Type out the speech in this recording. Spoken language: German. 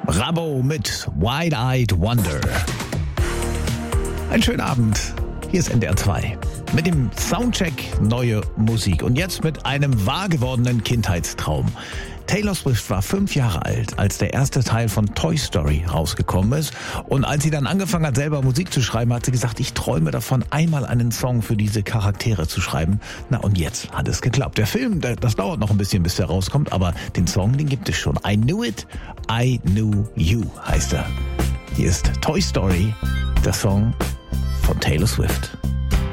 Rabo mit Wide-Eyed Wonder. Einen schönen Abend. Hier ist NDR 2. Mit dem Soundcheck neue Musik. Und jetzt mit einem wahr gewordenen Kindheitstraum. Taylor Swift war 5 Jahre alt, als der erste Teil von Toy Story rausgekommen ist. Und als sie dann angefangen hat, selber Musik zu schreiben, hat sie gesagt, ich träume davon, einmal einen Song für diese Charaktere zu schreiben. Na, und jetzt hat es geklappt. Der Film, das dauert noch ein bisschen, bis der rauskommt, aber den Song, den gibt es schon. I Knew It, I Knew You heißt er. Hier ist Toy Story, der Song von Taylor Swift.